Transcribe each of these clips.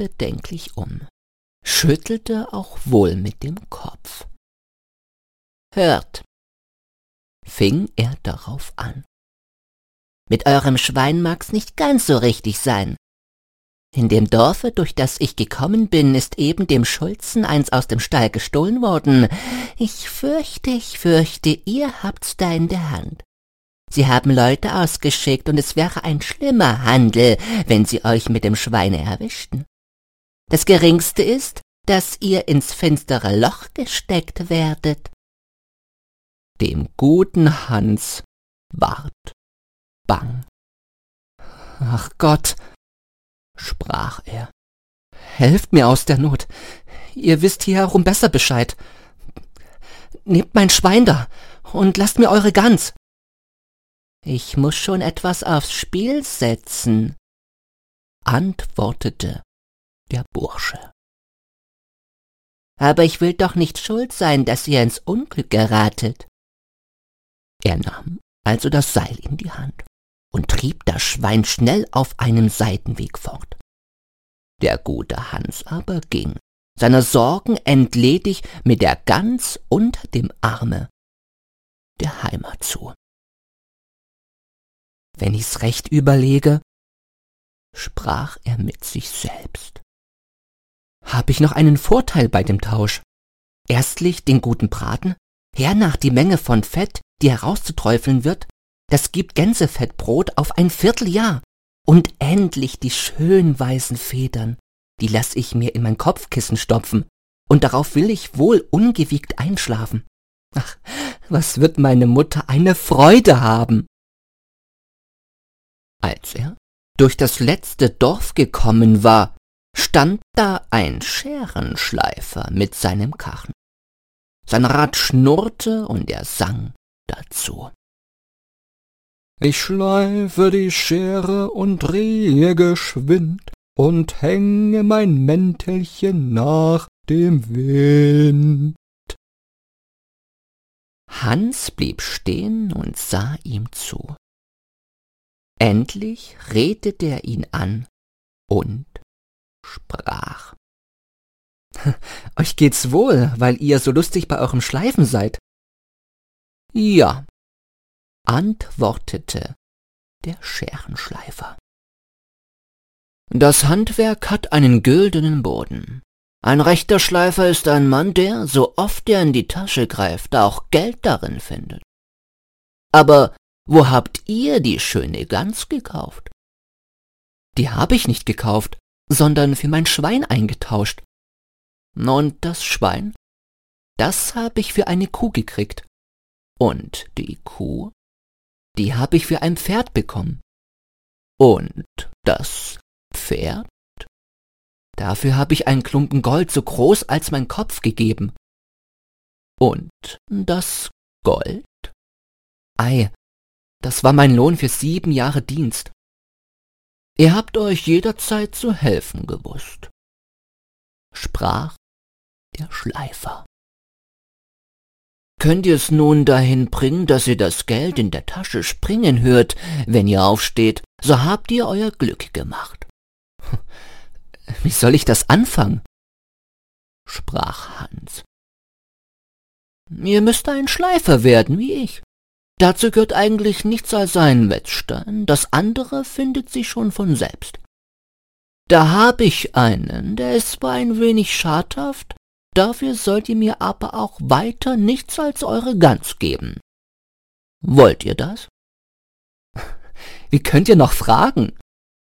bedenklich um, schüttelte auch wohl mit dem Kopf. »Hört«, fing er darauf an, »mit eurem Schwein mag's nicht ganz so richtig sein. In dem Dorfe, durch das ich gekommen bin, ist eben dem Schulzen eins aus dem Stall gestohlen worden. Ich fürchte, ihr habt's da in der Hand. Sie haben Leute ausgeschickt, und es wäre ein schlimmer Handel, wenn sie euch mit dem Schweine erwischten. Das Geringste ist, dass ihr ins finstere Loch gesteckt werdet.« Dem guten Hans ward bang. »Ach Gott«, sprach er, »helft mir aus der Not. Ihr wisst hier herum besser Bescheid. Nehmt mein Schwein da und lasst mir eure Gans.« »Ich muß schon etwas aufs Spiel setzen«, antwortete der Bursche. »Aber ich will doch nicht schuld sein, dass ihr ins Unglück geratet.« Er nahm also das Seil in die Hand und trieb das Schwein schnell auf einem Seitenweg fort. Der gute Hans aber ging, seiner Sorgen entledigt, mit der Gans unter dem Arme der Heimat zu. »Wenn ich's recht überlege«, sprach er mit sich selbst, »hab ich noch einen Vorteil bei dem Tausch. Erstlich den guten Braten, hernach die Menge von Fett, die herauszuträufeln wird, das gibt Gänsefettbrot auf ein Vierteljahr, und endlich die schön weißen Federn, die lass ich mir in mein Kopfkissen stopfen, und darauf will ich wohl ungewiegt einschlafen. Ach, was wird meine Mutter eine Freude haben!« Als er durch das letzte Dorf gekommen war, stand da ein Scherenschleifer mit seinem Karren. Sein Rad schnurrte und er sang dazu: »Ich schleife die Schere und drehe geschwind und hänge mein Mäntelchen nach dem Wind.« Hans blieb stehen und sah ihm zu. Endlich redete er ihn an und sprach: »Euch geht's wohl, weil ihr so lustig bei eurem Schleifen seid?« »Ja«, antwortete der Scherenschleifer. »Das Handwerk hat einen güldenen Boden. Ein rechter Schleifer ist ein Mann, der, so oft er in die Tasche greift, auch Geld darin findet. Aber wo habt ihr die schöne Gans gekauft?« »Die habe ich nicht gekauft, sondern für mein Schwein eingetauscht.« »Und das Schwein? Das habe ich für eine Kuh gekriegt. Und die Kuh, die habe ich für ein Pferd bekommen. Und das Pferd, dafür habe ich einen Klumpen Gold so groß als mein Kopf gegeben. Und das Gold? Ei, das war mein Lohn für 7 Jahre Dienst. Ihr habt euch jederzeit zu helfen gewusst«, sprach der Schleifer. »Könnt ihr es nun dahin bringen, dass ihr das Geld in der Tasche springen hört, wenn ihr aufsteht, so habt ihr euer Glück gemacht.« »Wie soll ich das anfangen?«, sprach Hans. »Ihr müsst ein Schleifer werden wie ich. Dazu gehört eigentlich nichts als ein Wetzstein, das andere findet sich schon von selbst. Da hab ich einen, der ist zwar ein wenig schadhaft, dafür sollt ihr mir aber auch weiter nichts als eure Gans geben. Wollt ihr das?« »Wie könnt ihr noch fragen?«,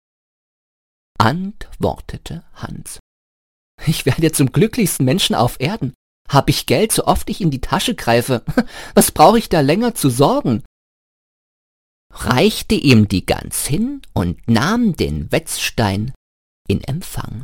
antwortete Hans. »Ich werde zum glücklichsten Menschen auf Erden. Hab ich Geld, so oft ich in die Tasche greife. Was brauche ich da länger zu sorgen?« Reichte ihm die Gans hin und nahm den Wetzstein in Empfang.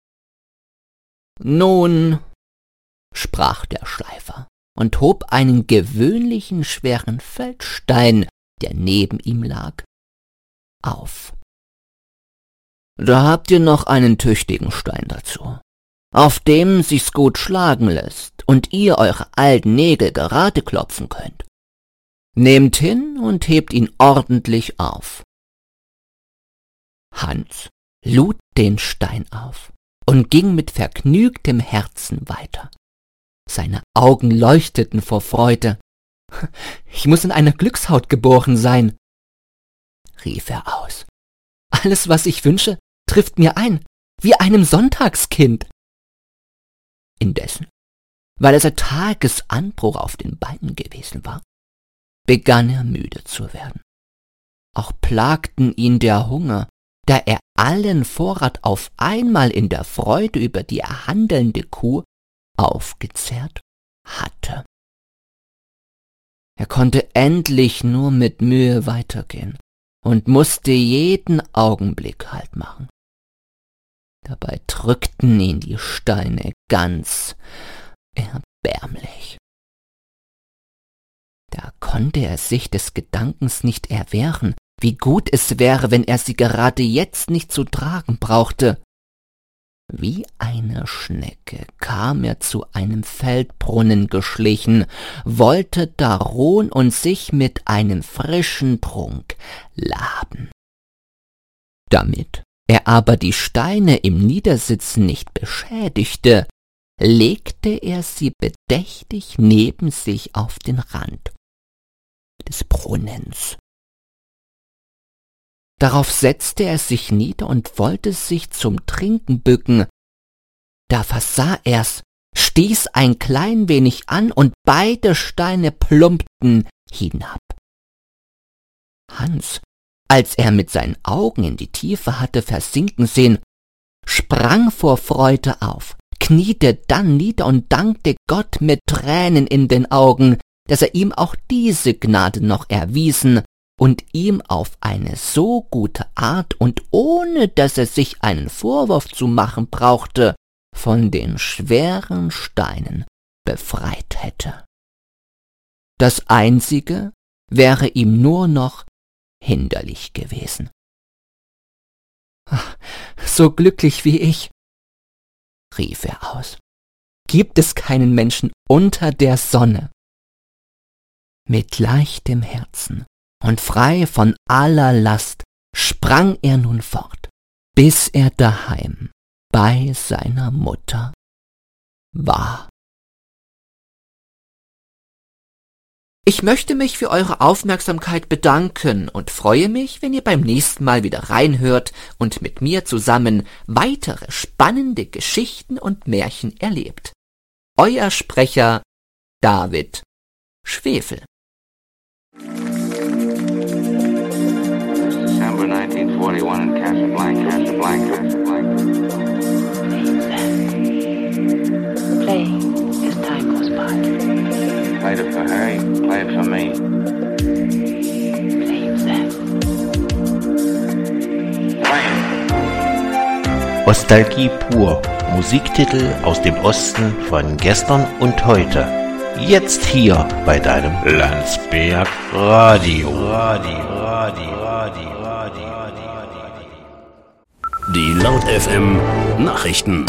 »Nun«, sprach der Schleifer und hob einen gewöhnlichen schweren Feldstein, der neben ihm lag, auf. »Da habt ihr noch einen tüchtigen Stein dazu, auf dem sich's gut schlagen lässt und ihr eure alten Nägel gerade klopfen könnt. Nehmt hin und hebt ihn ordentlich auf.« Hans lud den Stein auf und ging mit vergnügtem Herzen weiter. Seine Augen leuchteten vor Freude. »Ich muss in einer Glückshaut geboren sein«, rief er aus. »Alles, was ich wünsche, trifft mir ein, wie einem Sonntagskind.« Indessen, weil er seit Tagesanbruch auf den Beinen gewesen war, begann er müde zu werden. Auch plagten ihn der Hunger, da er allen Vorrat auf einmal in der Freude über die erhandelnde Kuh aufgezehrt hatte. Er konnte endlich nur mit Mühe weitergehen und musste jeden Augenblick Halt machen. Dabei drückten ihn die Steine ganz erbärmlich. Da konnte er sich des Gedankens nicht erwehren, wie gut es wäre, wenn er sie gerade jetzt nicht zu tragen brauchte. Wie eine Schnecke kam er zu einem Feldbrunnen geschlichen, wollte da ruhen und sich mit einem frischen Trunk laben. Damit er aber die Steine im Niedersitzen nicht beschädigte, legte er sie bedächtig neben sich auf den Rand des Brunnens. Darauf setzte er sich nieder und wollte sich zum Trinken bücken. Da versah er's, stieß ein klein wenig an und beide Steine plumpten hinab. Hans, als er mit seinen Augen in die Tiefe hatte versinken sehen, sprang vor Freude auf, kniete dann nieder und dankte Gott mit Tränen in den Augen, dass er ihm auch diese Gnade noch erwiesen und ihm auf eine so gute Art und ohne dass er sich einen Vorwurf zu machen brauchte, von den schweren Steinen befreit hätte. Das Einzige wäre ihm nur noch hinderlich gewesen. »Ach, so glücklich wie ich«, rief er aus, »gibt es keinen Menschen unter der Sonne.« Mit leichtem Herzen und frei von aller Last sprang er nun fort, bis er daheim bei seiner Mutter war. Ich möchte mich für eure Aufmerksamkeit bedanken und freue mich, wenn ihr beim nächsten Mal wieder reinhört und mit mir zusammen weitere spannende Geschichten und Märchen erlebt. Euer Sprecher David Schwefel. December 1941 in Casablanca. Play as time goes by. Played it for Harry, play it for me. Play that. Play it. Nostalgie pur. Musiktitel aus dem Osten von gestern und heute. Jetzt hier bei deinem Landsberg Radio. Die Laut FM Nachrichten.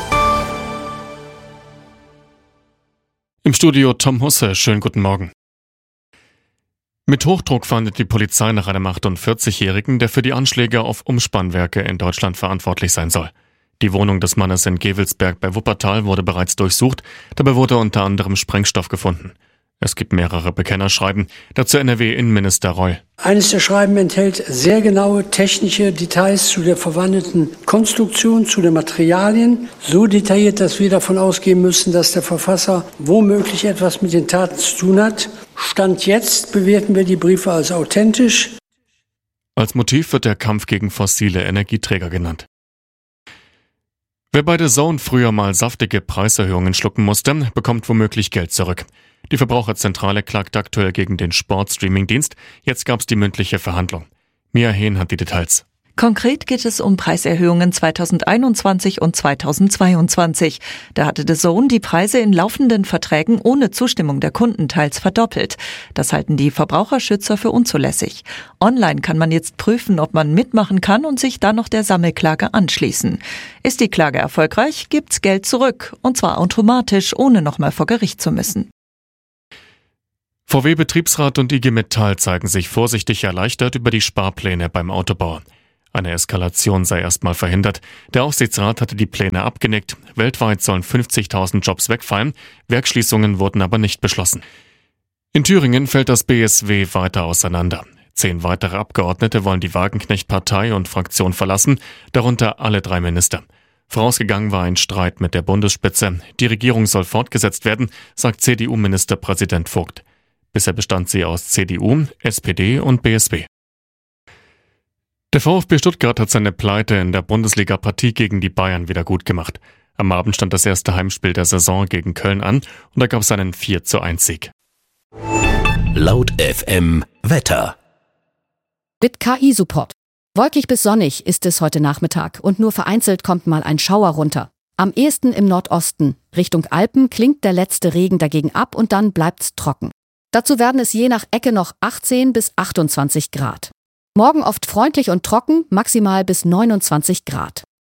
Im Studio Tom Husse, schönen guten Morgen. Mit Hochdruck fahndet die Polizei nach einem 48-Jährigen, der für die Anschläge auf Umspannwerke in Deutschland verantwortlich sein soll. Die Wohnung des Mannes in Gevelsberg bei Wuppertal wurde bereits durchsucht, dabei wurde unter anderem Sprengstoff gefunden. Es gibt mehrere Bekennerschreiben, dazu NRW-Innenminister Reul. Eines der Schreiben enthält sehr genaue technische Details zu der verwandten Konstruktion, zu den Materialien. So detailliert, dass wir davon ausgehen müssen, dass der Verfasser womöglich etwas mit den Taten zu tun hat. Stand jetzt bewerten wir die Briefe als authentisch. Als Motiv wird der Kampf gegen fossile Energieträger genannt. Wer bei The Zone früher mal saftige Preiserhöhungen schlucken musste, bekommt womöglich Geld zurück. Die Verbraucherzentrale klagt aktuell gegen den Sportstreaming-Dienst. Jetzt gab's die mündliche Verhandlung. Mia Hehn hat die Details. Konkret geht es um Preiserhöhungen 2021 und 2022. Da hatte The Zone die Preise in laufenden Verträgen ohne Zustimmung der Kunden teils verdoppelt. Das halten die Verbraucherschützer für unzulässig. Online kann man jetzt prüfen, ob man mitmachen kann und sich dann noch der Sammelklage anschließen. Ist die Klage erfolgreich, gibt's Geld zurück. Und zwar automatisch, ohne nochmal vor Gericht zu müssen. VW-Betriebsrat und IG Metall zeigen sich vorsichtig erleichtert über die Sparpläne beim Autobauer. Eine Eskalation sei erstmal verhindert. Der Aufsichtsrat hatte die Pläne abgenickt. Weltweit sollen 50.000 Jobs wegfallen. Werksschließungen wurden aber nicht beschlossen. In Thüringen fällt das BSW weiter auseinander. 10 weitere Abgeordnete wollen die Wagenknecht-Partei und Fraktion verlassen, darunter alle 3 Minister. Vorausgegangen war ein Streit mit der Bundesspitze. Die Regierung soll fortgesetzt werden, sagt CDU-Ministerpräsident Vogt. Bisher bestand sie aus CDU, SPD und BSW. Der VfB Stuttgart hat seine Pleite in der Bundesliga-Partie gegen die Bayern wieder gut gemacht. Am Abend stand das erste Heimspiel der Saison gegen Köln an und da gab es einen 4:1 Sieg. Laut FM Wetter. Mit KI-Support. Wolkig bis sonnig ist es heute Nachmittag und nur vereinzelt kommt mal ein Schauer runter. Am ehesten im Nordosten. Richtung Alpen klingt der letzte Regen dagegen ab und dann bleibt's trocken. Dazu werden es je nach Ecke noch 18 bis 28 Grad. Morgen oft freundlich und trocken, maximal bis 29 Grad.